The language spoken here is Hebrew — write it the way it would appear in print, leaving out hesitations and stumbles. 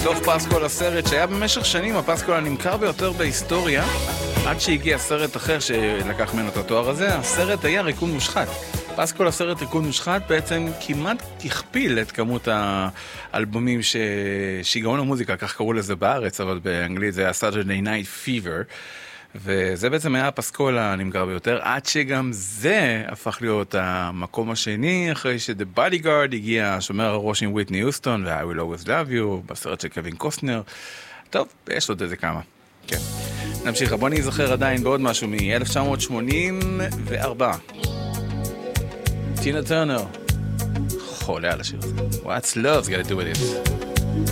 מתוך פסקול, הסרט שהיה במשך שנים הפסקול הנמכר ביותר בהיסטוריה, עד שהגיע סרט אחר שלקח ממנו את התואר הזה. הסרט היה ריקוד מושחת. פסקול, הסרט ריקוד מושחת, בעצם כמעט הכפיל את כמות האלבומים שיגעון המוזיקה, כך קראו לזה בארץ, אבל באנגלית זה היה Saturday Night Fever, וזה בעצם היה הפסקול הנמכר ביותר, עד שגם זה הפך להיות המקום השני, אחרי ש-The Bodyguard הגיע, שומר הראש עם וויטני יוסטון, ו-I Will Always Love You, בסרט של קווין קוסטנר. טוב, יש עוד איזה כמה. כן. נמשיך, בוא נזכר עדיין בעוד משהו מ-1984. טינה טרנר. חולה על השיר הזה. What's love's got to do with it?